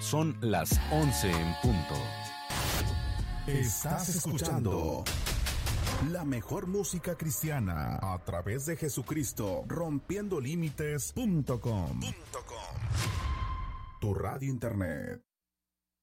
Son las 11 en punto. Estás escuchando la mejor música cristiana a través de Jesucristo, rompiendolímites.com. Tu radio internet.